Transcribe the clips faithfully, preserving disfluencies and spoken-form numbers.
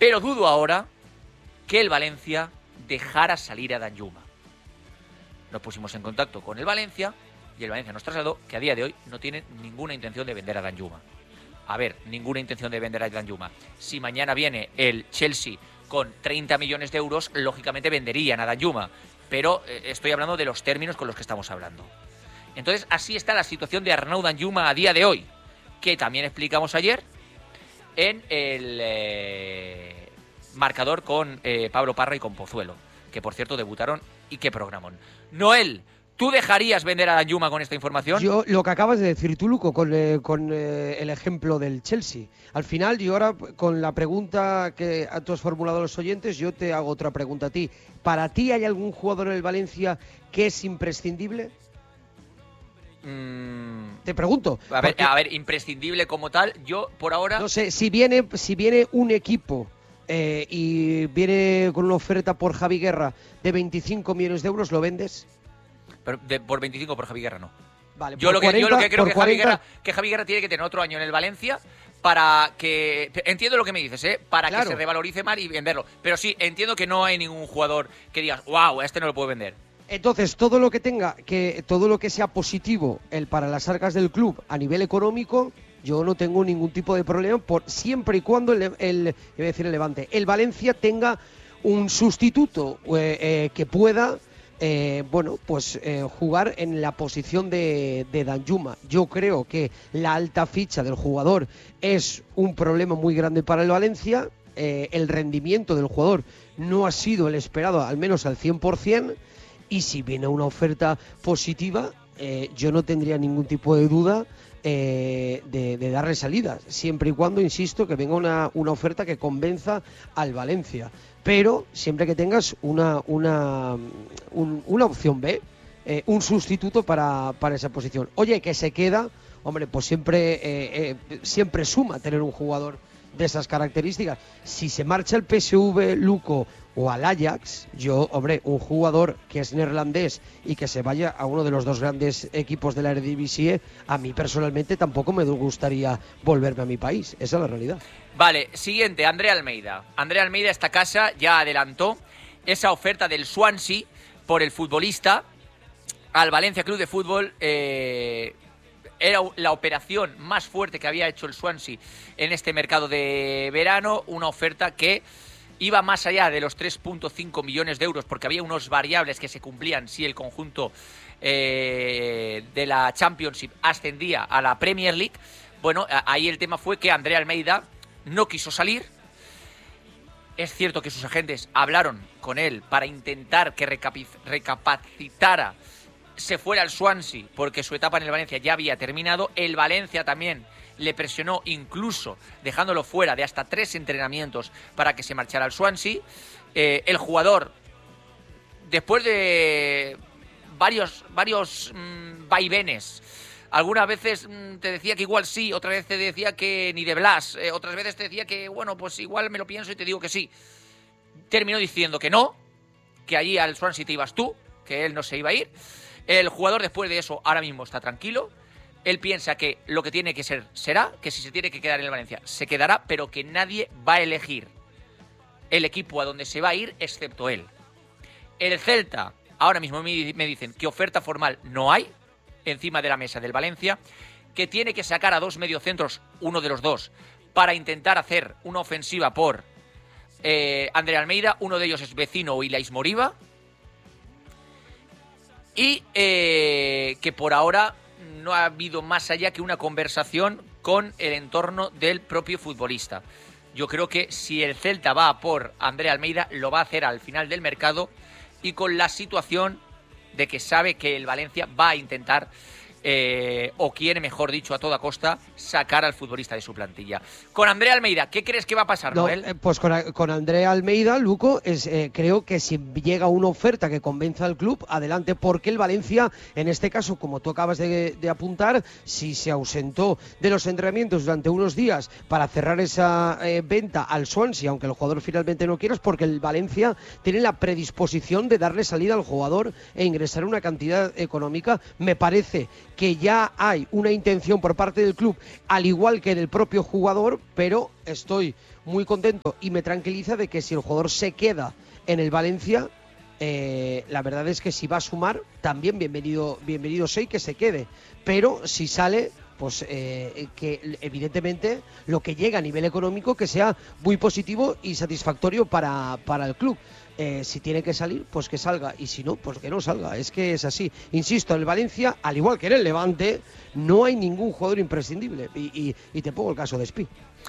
Pero dudo ahora que el Valencia dejara salir a Danjuma. Nos pusimos en contacto con el Valencia y el Valencia nos trasladó que a día de hoy no tiene ninguna intención de vender a Danjuma. A ver, ninguna intención de vender a Danjuma. Si mañana viene el Chelsea con treinta millones de euros, lógicamente venderían a Danjuma. Pero eh, estoy hablando de los términos con los que estamos hablando. Entonces, así está la situación de Arnau Danjuma a día de hoy, que también explicamos ayer en el eh, marcador con eh, Pablo Parra y con Pozuelo, que por cierto debutaron y qué programón. Noel, ¿tú dejarías vender a Danjuma con esta información? Yo, lo que acabas de decir tú, Luco, con, eh, con eh, el ejemplo del Chelsea. Al final, yo ahora, con la pregunta que tú has formulado a los oyentes, yo te hago otra pregunta a ti. ¿Para ti hay algún jugador en el Valencia que es imprescindible? Mm, te pregunto. A ver, a ver, imprescindible como tal, yo por ahora... No sé, si viene, si viene un equipo... Eh, y viene con una oferta por Javi Guerra de veinticinco millones de euros, ¿lo vendes? Pero de, por veinticinco por Javi Guerra no. Vale, yo, lo que, cuarenta, yo lo que creo que Javi, cuarenta... Guerra, que Javi Guerra tiene que tener otro año en el Valencia para que... Entiendo lo que me dices, ¿eh? Para claro. que se revalorice mal y venderlo. Pero sí, entiendo que no hay ningún jugador que digas, wow, este no lo puedo vender. Entonces, todo lo que tenga, que todo lo que sea positivo el, para las arcas del club a nivel económico... Yo no tengo ningún tipo de problema por siempre y cuando el, el, iba a decir el Levante, el Valencia tenga un sustituto eh, eh, que pueda, eh, bueno, pues eh, jugar en la posición de, de Danjuma. Yo creo que la alta ficha del jugador es un problema muy grande para el Valencia. Eh, el rendimiento del jugador no ha sido el esperado, al menos al cien por ciento. Y si viene una oferta positiva, eh, yo no tendría ningún tipo de duda. Eh, de, de darle salida, siempre y cuando, insisto, que venga una, una oferta que convenza al Valencia, pero siempre que tengas una, una, un, una opción B, eh, un sustituto para, para esa posición. Oye, que se queda, hombre, pues siempre, eh, eh, siempre suma tener un jugador de esas características. Si se marcha el P S V, Luco, o al Ajax, yo, hombre, un jugador que es neerlandés y que se vaya a uno de los dos grandes equipos de la Eredivisie, a mí personalmente tampoco me gustaría volverme a mi país. Esa es la realidad. Vale, siguiente, André Almeida. André Almeida, esta casa ya adelantó esa oferta del Swansea por el futbolista al Valencia Club de Fútbol. Eh, era la operación más fuerte que había hecho el Swansea en este mercado de verano, una oferta que iba más allá de los tres punto cinco millones de euros, porque había unos variables que se cumplían si el conjunto eh, de la Championship ascendía a la Premier League. Bueno, ahí el tema fue que André Almeida no quiso salir. Es cierto que sus agentes hablaron con él para intentar que recapacitara, se fuera al Swansea, porque su etapa en el Valencia ya había terminado. El Valencia también le presionó, incluso dejándolo fuera de hasta tres entrenamientos para que se marchara al Swansea. Eh, el jugador, después de varios, varios mmm, vaivenes, algunas veces mmm, te decía que igual sí, otras veces te decía que ni de Blas, eh, otras veces te decía que, bueno, pues igual me lo pienso y te digo que sí. Terminó diciendo que no, que allí al Swansea te ibas tú, que él no se iba a ir. El jugador, después de eso, ahora mismo está tranquilo. Él piensa que lo que tiene que ser será, que si se tiene que quedar en el Valencia se quedará, pero que nadie va a elegir el equipo a donde se va a ir excepto él. El Celta, ahora mismo me dicen que oferta formal no hay encima de la mesa del Valencia, que tiene que sacar a dos mediocentros, uno de los dos, para intentar hacer una ofensiva por eh, André Almeida. Uno de ellos es Vecino o Ilais Moriba, y eh, que por ahora no ha habido más allá que una conversación con el entorno del propio futbolista. Yo creo que si el Celta va por André Almeida, lo va a hacer al final del mercado y con la situación de que sabe que el Valencia va a intentar, eh, o quiere, mejor dicho, a toda costa, sacar al futbolista de su plantilla. Con André Almeida, ¿qué crees que va a pasar, no, Noel? Eh, pues con, con André Almeida, Luco, es, eh, creo que si llega una oferta que convenza al club, adelante, porque el Valencia, en este caso, como tú acabas de, de apuntar, si se ausentó de los entrenamientos durante unos días para cerrar esa eh, venta al Swansea, aunque el jugador finalmente no quiera, es porque el Valencia tiene la predisposición de darle salida al jugador e ingresar una cantidad económica. Me parece que ya hay una intención por parte del club, al igual que del propio jugador, pero estoy muy contento y me tranquiliza de que si el jugador se queda en el Valencia, eh, la verdad es que si va a sumar, también bienvenido, bienvenido sea y que se quede, pero si sale, pues eh, que evidentemente lo que llega a nivel económico que sea muy positivo y satisfactorio para, para el club. Eh, si tiene que salir, pues que salga, y si no, pues que no salga. Es que es así. Insisto, en el Valencia, al igual que en el Levante, no hay ningún jugador imprescindible. Y, y, y te pongo el caso de Espi.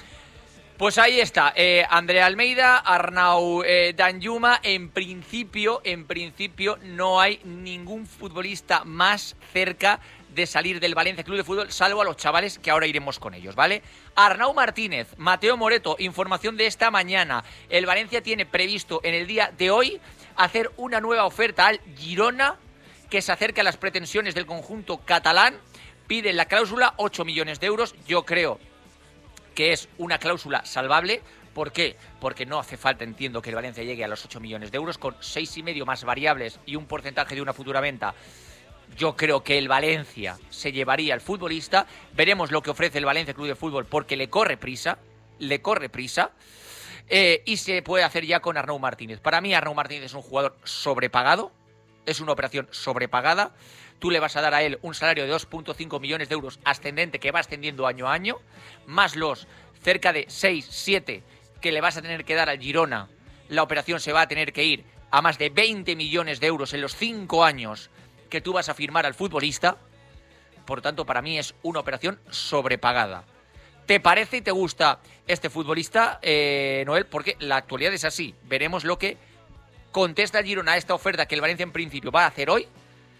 Pues ahí está, eh, Andrea Almeida, Arnau eh, Danjuma. En principio, en principio no hay ningún futbolista más cerca de salir del Valencia Club de Fútbol, salvo a los chavales que ahora iremos con ellos, ¿vale? Arnau Martínez, Mateo Moreto, información de esta mañana. El Valencia tiene previsto en el día de hoy hacer una nueva oferta al Girona, que se acerca a las pretensiones del conjunto catalán. Piden la cláusula ocho millones de euros. Yo creo que es una cláusula salvable. ¿Por qué? Porque no hace falta, entiendo, que el Valencia llegue a los ocho millones de euros, con seis y medio más variables y un porcentaje de una futura venta. Yo creo que el Valencia se llevaría al futbolista. Veremos lo que ofrece el Valencia Club de Fútbol, porque le corre prisa, le corre prisa, eh, y se puede hacer ya con Arnau Martínez. Para mí Arnau Martínez es un jugador sobrepagado, es una operación sobrepagada. Tú le vas a dar a él un salario de dos punto cinco millones de euros ascendente, que va ascendiendo año a año, más los cerca de seis, siete que le vas a tener que dar al Girona. La operación se va a tener que ir a más de veinte millones de euros en los cinco años que tú vas a firmar al futbolista. Por tanto, para mí es una operación sobrepagada. ¿Te parece y te gusta este futbolista, eh, Noel? Porque la actualidad es así. Veremos lo que contesta el Girona a esta oferta que el Valencia en principio va a hacer hoy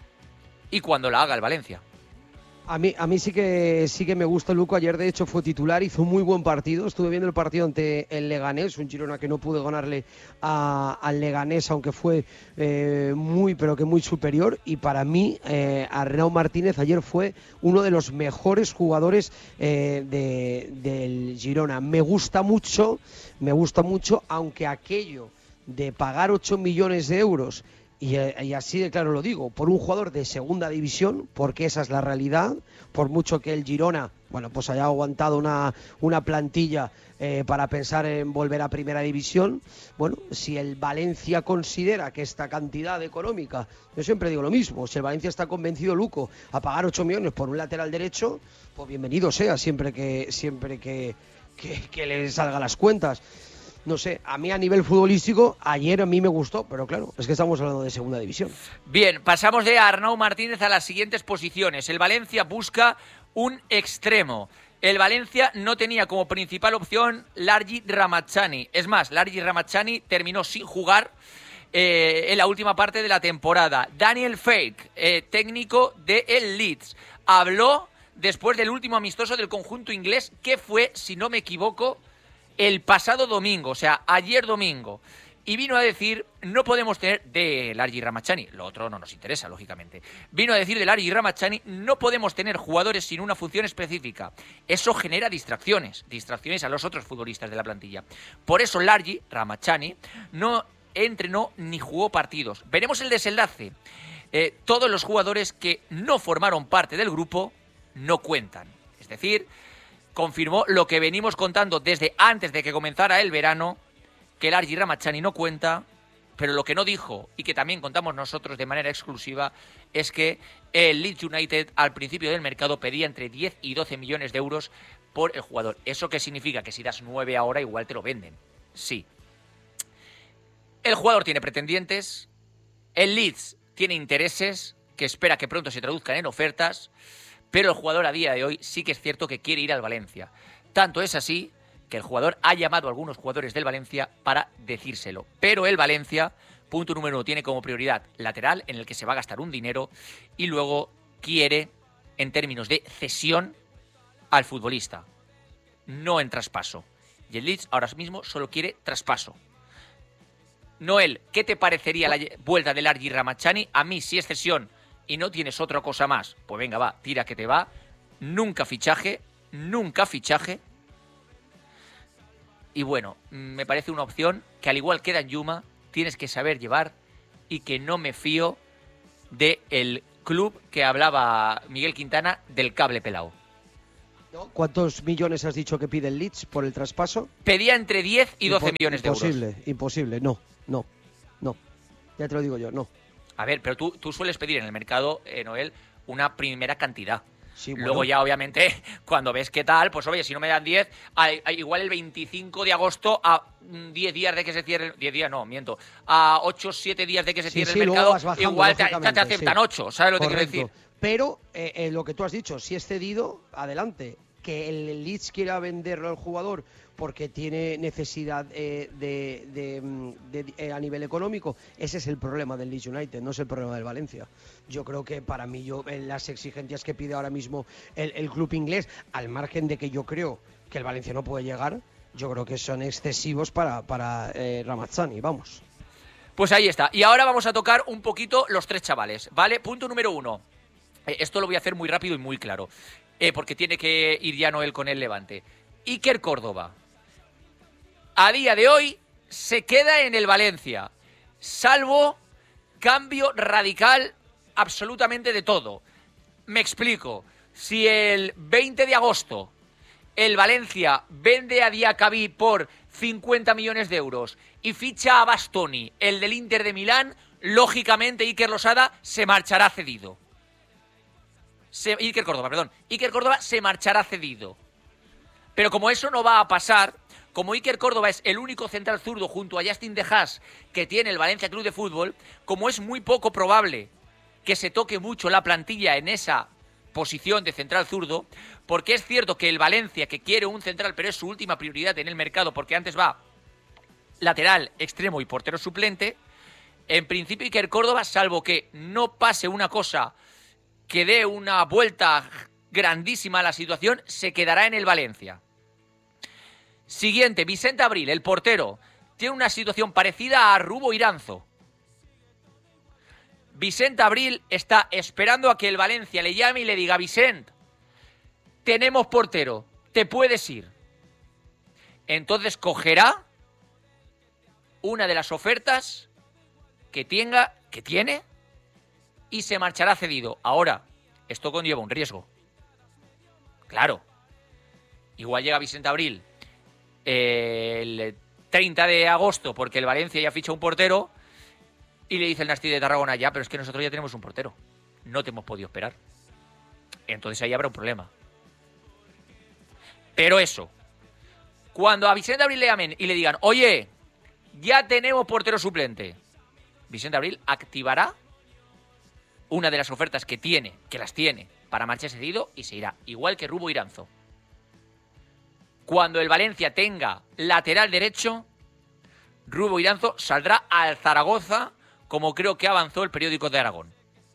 y cuando la haga el Valencia. A mí, a mí sí que sí que me gusta Luco. Ayer de hecho fue titular, hizo un muy buen partido. Estuve viendo el partido ante el Leganés, un Girona que no pudo ganarle a, al Leganés, aunque fue eh, muy pero que muy superior. Y para mí eh, Arnau Martínez ayer fue uno de los mejores jugadores eh, de, del Girona. Me gusta mucho, me gusta mucho, aunque aquello de pagar ocho millones de euros, Y, y así de claro lo digo, por un jugador de segunda división, porque esa es la realidad, por mucho que el Girona, bueno, pues haya aguantado una, una plantilla eh, para pensar en volver a primera división. Bueno, si el Valencia considera que esta cantidad económica, yo siempre digo lo mismo, si el Valencia está convencido, Luco, a pagar ocho millones por un lateral derecho, pues bienvenido sea, siempre que, siempre que, que, que le salgan las cuentas. No sé, a mí a nivel futbolístico, ayer a mí me gustó, pero claro, es que estamos hablando de segunda división. Bien, pasamos de Arnau Martínez a las siguientes posiciones. El Valencia busca un extremo. El Valencia no tenía como principal opción Largi Ramazani. Es más, Largi Ramazani terminó sin jugar eh, en la última parte de la temporada. Daniel Fake, eh, técnico de el Leeds, habló después del último amistoso del conjunto inglés, que fue, si no me equivoco, el pasado domingo, o sea, ayer domingo, y vino a decir, no podemos tener, de Largi Ramazani, lo otro no nos interesa, lógicamente, vino a decir de Largi Ramazani, no podemos tener jugadores sin una función específica. Eso genera distracciones, distracciones a los otros futbolistas de la plantilla. Por eso Largi Ramazani no entrenó ni jugó partidos. Veremos el desenlace. Eh, todos los jugadores que no formaron parte del grupo no cuentan. Es decir, confirmó lo que venimos contando desde antes de que comenzara el verano, que Largi Ramazani no cuenta, pero lo que no dijo, y que también contamos nosotros de manera exclusiva, es que el Leeds United al principio del mercado pedía entre diez y doce millones de euros por el jugador. ¿Eso qué significa? Que si das nueve ahora igual te lo venden. Sí. El jugador tiene pretendientes, el Leeds tiene intereses que espera que pronto se traduzcan en ofertas, pero el jugador a día de hoy sí que es cierto que quiere ir al Valencia. Tanto es así que el jugador ha llamado a algunos jugadores del Valencia para decírselo. Pero el Valencia, punto número uno, tiene como prioridad lateral, en el que se va a gastar un dinero, y luego quiere, en términos de cesión, al futbolista, no en traspaso. Y el Leeds ahora mismo solo quiere traspaso. Noel, ¿qué te parecería la vuelta de Largi Ramazani? A mí, si es cesión y no tienes otra cosa más, pues venga, va, tira que te va. Nunca fichaje, nunca fichaje. Y bueno, me parece una opción que, al igual que Danjuma, tienes que saber llevar, y que no me fío del club que hablaba Miguel Quintana del cable pelado. ¿Cuántos millones has dicho que pide el Leeds por el traspaso? Pedía entre diez y doce Impo- millones de euros. Imposible, imposible, no, no, no. Ya te lo digo yo, no. A ver, pero tú, tú sueles pedir en el mercado, eh, Noel, una primera cantidad. Sí, bueno. Luego ya, obviamente, cuando ves qué tal, pues oye, si no me dan diez, a, a, igual el veinticinco de agosto, a diez días de que se cierre, diez días no, miento, a ocho o siete días de que se Sí, cierre sí, el luego mercado, vas bajando, igual te, te lógicamente, aceptan sí. ocho, ¿sabes lo que Correcto. quiero decir? Pero eh, eh, lo que tú has dicho, si es cedido, adelante. Que el Leeds quiera venderlo al jugador porque tiene necesidad eh, de, de, de, de eh, a nivel económico, ese es el problema del Leeds United, no es el problema del Valencia. Yo creo que para mí, yo en las exigencias que pide ahora mismo el, el club inglés, al margen de que yo creo que el Valencia no puede llegar, yo creo que son excesivos para, para eh, Ramazzani, vamos. Pues ahí está. Y ahora vamos a tocar un poquito los tres chavales, ¿vale? Punto número uno. Eh, esto lo voy a hacer muy rápido y muy claro. Eh, porque tiene que ir ya Noel con el Levante. Iker Córdoba, a día de hoy, se queda en el Valencia, salvo cambio radical absolutamente de todo. Me explico. Si el veinte de agosto el Valencia vende a Diacabí por cincuenta millones de euros y ficha a Bastoni, el del Inter de Milán, lógicamente Iker Losada se marchará cedido. Se, Iker Córdoba, perdón. Iker Córdoba se marchará cedido. Pero como eso no va a pasar, como Iker Córdoba es el único central zurdo junto a Justin De Haas que tiene el Valencia Club de Fútbol, como es muy poco probable que se toque mucho la plantilla en esa posición de central zurdo, porque es cierto que el Valencia, que quiere un central, pero es su última prioridad en el mercado, porque antes va lateral, extremo y portero suplente, en principio Iker Córdoba, salvo que no pase una cosa que dé una vuelta grandísima a la situación, se quedará en el Valencia. Siguiente, Vicente Abril, el portero, tiene una situación parecida a Rubo Iranzo. Vicente Abril está esperando a que el Valencia le llame y le diga: Vicente, tenemos portero, te puedes ir. Entonces cogerá una de las ofertas que tenga, que tiene, y se marchará cedido. Ahora, esto conlleva un riesgo. Claro. Igual llega Vicente Abril eh, el treinta de agosto porque el Valencia ya ficha un portero y le dice el Nasti de Tarragona: ya, pero es que nosotros ya tenemos un portero. No te hemos podido esperar. Entonces ahí habrá un problema. Pero eso, cuando a Vicente Abril le llamen y le digan: oye, ya tenemos portero suplente, Vicente Abril activará una de las ofertas que tiene, que las tiene, para marcharse cedido y se irá. Igual que Rubo Iranzo. Cuando el Valencia tenga lateral derecho, Rubo Iranzo saldrá al Zaragoza, como creo que avanzó el periódico de Aragón.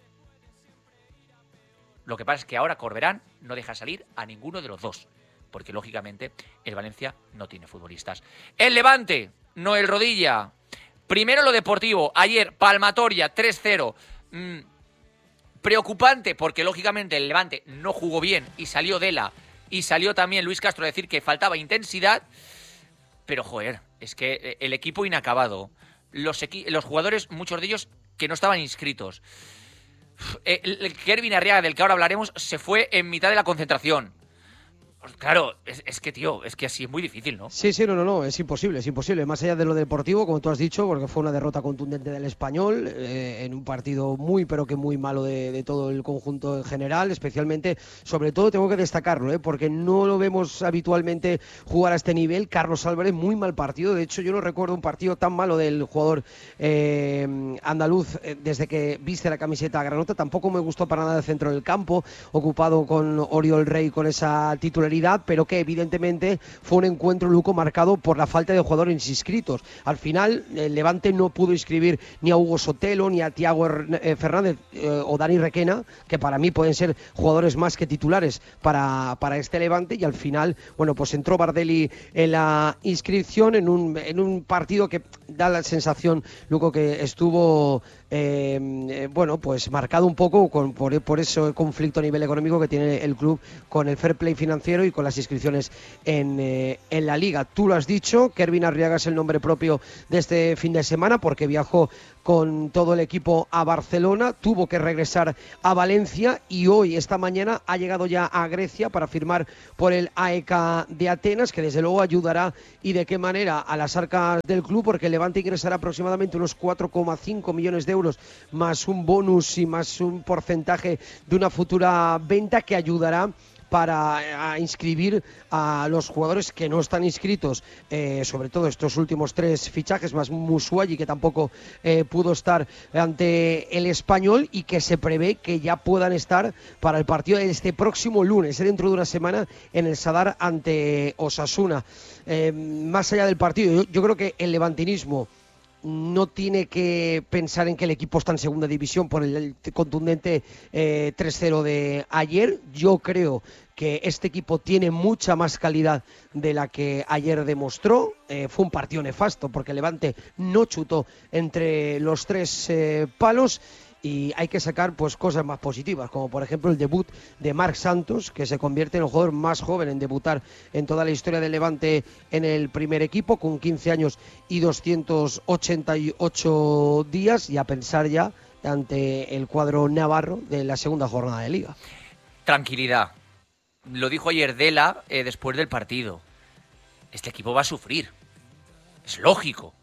Lo que pasa es que ahora Corberán no deja salir a ninguno de los dos, porque lógicamente el Valencia no tiene futbolistas. El Levante, Noel Rodilla. Primero lo deportivo. Ayer, palmatoria, tres cero. Mm, preocupante, porque lógicamente el Levante no jugó bien y salió Dela y salió también Luis Castro a decir que faltaba intensidad. Pero, joder, es que el equipo inacabado. Los, equi- los jugadores, muchos de ellos que no estaban inscritos. El, el Kervin Arriaga, del que ahora hablaremos, se fue en mitad de la concentración. Claro, es, es que, tío, es que así es muy difícil, ¿no? Sí, sí, no, no, no, es imposible, es imposible. Más allá de lo deportivo, como tú has dicho, porque fue una derrota contundente del Español, eh, en un partido muy, pero que muy malo de, de todo el conjunto en general, especialmente, sobre todo tengo que destacarlo, ¿eh? Porque no lo vemos habitualmente jugar a este nivel. Carlos Álvarez, muy mal partido. De hecho, yo no recuerdo un partido tan malo del jugador eh, andaluz eh, desde que viste la camiseta granota. Tampoco me gustó para nada el centro del campo, ocupado con Oriol Rey con esa titularidad, pero que evidentemente fue un encuentro, Luco, marcado por la falta de jugadores inscritos. Al final, el Levante no pudo inscribir ni a Hugo Sotelo, ni a Thiago Fernández eh, o Dani Requena, que para mí pueden ser jugadores más que titulares para, para este Levante, y al final, bueno, pues entró Bardelli en la inscripción en un, en un partido que da la sensación, Luco, que estuvo eh, eh, bueno, pues marcado un poco con, por, por ese conflicto a nivel económico que tiene el club con el fair play financiero dinero y con las inscripciones en, eh, en la Liga. Tú lo has dicho, Kervin Arriaga es el nombre propio de este fin de semana porque viajó con todo el equipo a Barcelona, tuvo que regresar a Valencia y hoy, esta mañana, ha llegado ya a Grecia para firmar por el A E K de Atenas, que desde luego ayudará y de qué manera a las arcas del club, porque el Levante ingresará aproximadamente unos cuatro coma cinco millones de euros más un bonus y más un porcentaje de una futura venta que ayudará para a inscribir a los jugadores que no están inscritos, eh, sobre todo estos últimos tres fichajes, más Musuayi, que tampoco eh, pudo estar ante el Español, y que se prevé que ya puedan estar para el partido de este próximo lunes, eh, dentro de una semana, en el Sadar ante Osasuna. Eh, más allá del partido, yo, yo creo que el levantinismo no tiene que pensar en que el equipo está en segunda división por el contundente eh, tres cero de ayer. Yo creo que este equipo tiene mucha más calidad de la que ayer demostró. Eh, fue un partido nefasto porque el Levante no chutó entre los tres eh, palos. Y hay que sacar pues cosas más positivas, como por ejemplo el debut de Marc Santos, que se convierte en el jugador más joven en debutar en toda la historia del Levante en el primer equipo, con quince años y doscientos ochenta y ocho días, y a pensar ya ante el cuadro navarro de la segunda jornada de Liga. Tranquilidad. Lo dijo ayer Dela eh, después del partido. Este equipo va a sufrir. Es lógico.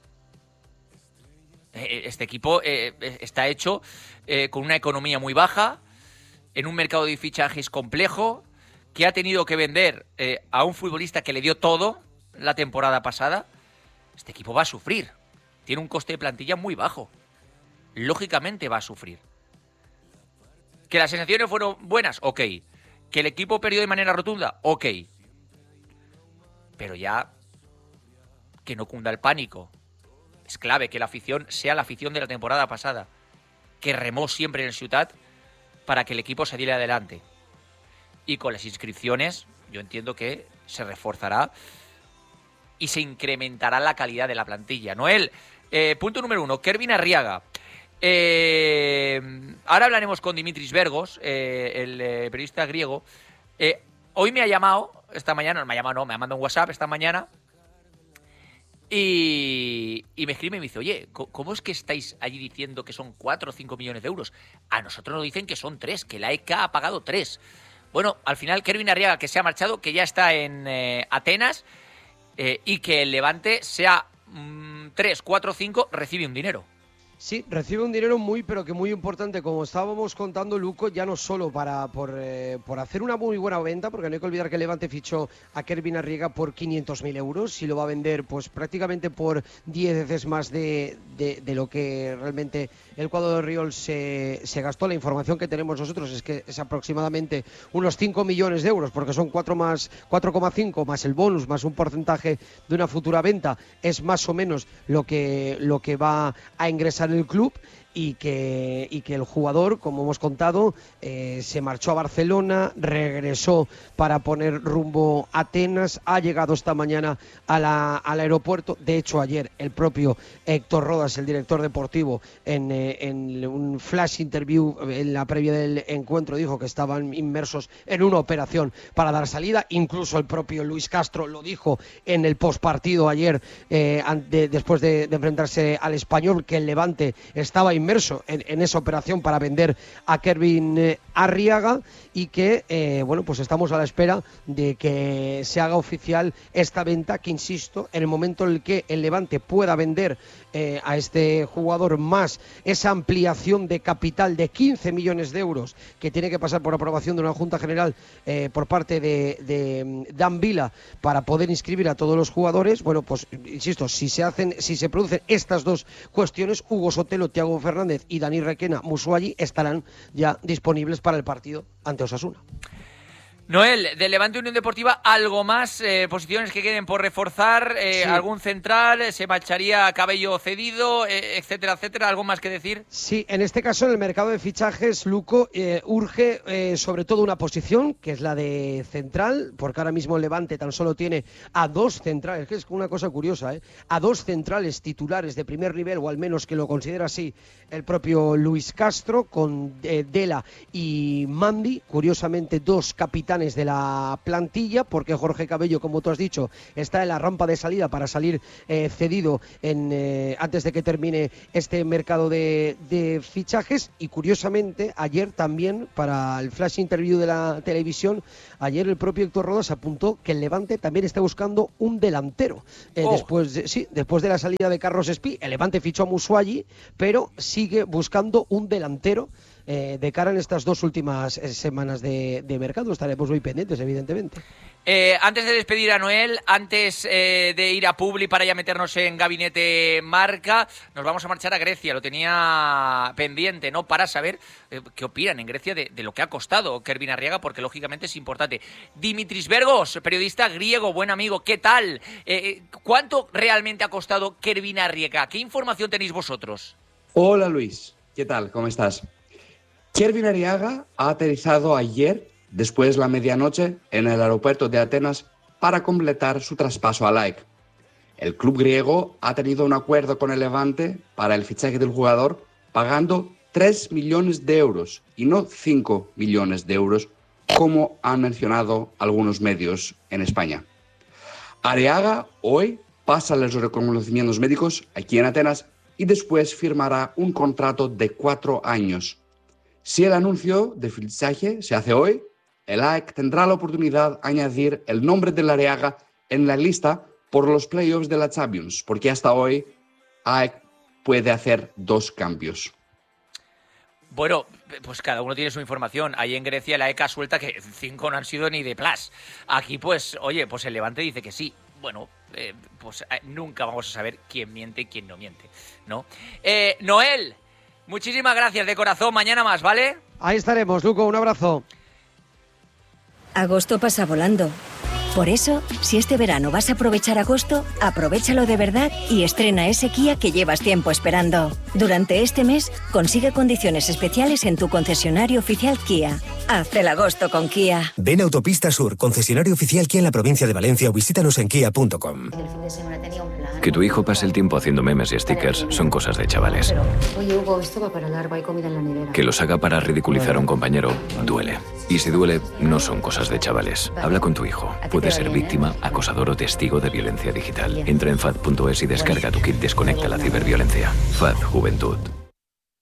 Este equipo eh, está hecho eh, con una economía muy baja, en un mercado de fichajes complejo, que ha tenido que vender eh, a un futbolista que le dio todo la temporada pasada. Este equipo va a sufrir. Tiene un coste de plantilla muy bajo. Lógicamente va a sufrir. ¿Que las sensaciones fueron buenas? Ok. ¿Que el equipo perdió de manera rotunda? Ok. Pero ya que no cunda el pánico. Es clave que la afición sea la afición de la temporada pasada, que remó siempre en el Ciutat para que el equipo saliera adelante. Y con las inscripciones, yo entiendo que se reforzará y se incrementará la calidad de la plantilla. Noel, eh, punto número uno, Kervin Arriaga. Eh, ahora hablaremos con Dimitris Vergos, eh, el eh, periodista griego. Eh, hoy me ha llamado, esta mañana, no me ha llamado, no, me ha mandado un WhatsApp esta mañana. Y, y me escribe y me dice, oye, ¿cómo es que estáis allí diciendo que son cuatro o cinco millones de euros? A nosotros nos dicen que son tres, que la E K ha pagado tres. Bueno, al final Kervin Arriaga, que se ha marchado, que ya está en eh, Atenas, eh, y que el Levante sea mmm, tres, cuatro, cinco, recibe un dinero. Sí, recibe un dinero muy, pero que muy importante, como estábamos contando, Luco, ya no solo para por, eh, por hacer una muy buena venta, porque no hay que olvidar que el Levante fichó a Kervin Arriaga por quinientos mil euros y lo va a vender pues prácticamente por diez veces más de, de, de lo que realmente el cuadro de Riol se, se gastó. La información que tenemos nosotros es que es aproximadamente unos cinco millones de euros, porque son cuatro más cuatro coma cinco más el bonus, más un porcentaje de una futura venta, es más o menos lo que, lo que va a ingresar el club. Y que, y que el jugador, como hemos contado, eh, se marchó a Barcelona, regresó para poner rumbo a Atenas, ha llegado esta mañana a la, al aeropuerto. De hecho, ayer el propio Héctor Rodas, el director deportivo, en, eh, en un flash interview en la previa del encuentro, dijo que estaban inmersos en una operación para dar salida. Incluso el propio Luis Castro lo dijo en el postpartido ayer, eh, de, después de, de enfrentarse al Español, que el Levante estaba inmerso en, en esa operación para vender a Kervin eh, Arriaga, y que eh, bueno, pues estamos a la espera de que se haga oficial esta venta, que insisto, en el momento en el que el Levante pueda vender eh, a este jugador, más esa ampliación de capital de quince millones de euros que tiene que pasar por aprobación de una Junta General eh, por parte de, de Dan Vila para poder inscribir a todos los jugadores. Bueno, pues insisto, si se hacen, si se producen estas dos cuestiones, Hugo Sotelo, Thiago Fernández y Dani Requena Musuayi estarán ya disponibles para el partido ante Osasuna. Noel, del Levante Unión Deportiva, ¿algo más? Eh, ¿Posiciones que queden por reforzar? Eh, sí. ¿Algún central? ¿Se marcharía Cabello cedido? Eh, etcétera, etcétera. ¿Algo más que decir? Sí, en este caso en el mercado de fichajes, Luco, eh, urge eh, sobre todo una posición, que es la de central, porque ahora mismo el Levante tan solo tiene a dos centrales, que es una cosa curiosa, ¿eh? a dos centrales titulares de primer nivel, o al menos que lo considera así el propio Luis Castro, con eh, Dela y Mandi, curiosamente dos capitanes planes de la plantilla, porque Jorge Cabello, como tú has dicho, está en la rampa de salida para salir eh, cedido en, eh, antes de que termine este mercado de, de fichajes. Y curiosamente, ayer también, para el flash interview de la televisión, ayer el propio Héctor Rodas apuntó que el Levante también está buscando un delantero. Eh, oh. después, de, sí, después de la salida de Carlos Espí, el Levante fichó a Musuayi, pero sigue buscando un delantero eh, de cara en estas dos últimas eh, semanas de, de mercado. Estaremos muy pendientes, evidentemente. Eh, antes de despedir a Noel, antes eh, de ir a Publi para ya meternos en Gabinete Marca, nos vamos a marchar a Grecia. Lo tenía pendiente, ¿no? Para saber eh, qué opinan en Grecia de, de lo que ha costado Kervin Arriaga, porque lógicamente es importante. Dimitris Vergos, periodista griego, buen amigo, ¿qué tal? Eh, ¿Cuánto realmente ha costado Kervin Arriaga? ¿Qué información tenéis vosotros? Hola Luis, ¿qué tal? ¿Cómo estás? Kervin Arriaga ha aterrizado ayer, después de la medianoche, en el aeropuerto de Atenas para completar su traspaso al A E K. El club griego ha tenido un acuerdo con el Levante para el fichaje del jugador, pagando tres millones de euros y no cinco millones de euros, como han mencionado algunos medios en España. Arriaga hoy pasa los reconocimientos médicos aquí en Atenas y después firmará un contrato de cuatro años. Si el anuncio de fichaje se hace hoy, el A E K tendrá la oportunidad de añadir el nombre de Arriaga en la lista por los playoffs de la Champions, porque hasta hoy A E K puede hacer dos cambios. Bueno, pues cada uno tiene su información. Ahí en Grecia la E K suelta que cinco no han sido ni de plas. Aquí pues, oye, pues el Levante dice que sí. Bueno, eh, pues eh, nunca vamos a saber quién miente y quién no miente, ¿no? Eh, Noel, muchísimas gracias de corazón. Mañana más, ¿vale? Ahí estaremos, Luco, un abrazo. Agosto pasa volando. Por eso, si este verano vas a aprovechar agosto, aprovéchalo de verdad y estrena ese Kia que llevas tiempo esperando. Durante este mes, consigue condiciones especiales en tu concesionario oficial Kia. Haz el agosto con Kia. Ven a Autopista Sur, concesionario oficial Kia en la provincia de Valencia, o visítanos en kia punto com. Que tu hijo pase el tiempo haciendo memes y stickers son cosas de chavales. Oye, Hugo, esto va para largo, hay comida en la nevera. Que los haga para ridiculizar a un compañero duele. Y si duele, no son cosas de chavales. Habla con tu hijo. Puede ser víctima, acosador o testigo de violencia digital. Entra en F A D punto es y descarga tu kit Desconecta la ciberviolencia. F A D Juventud.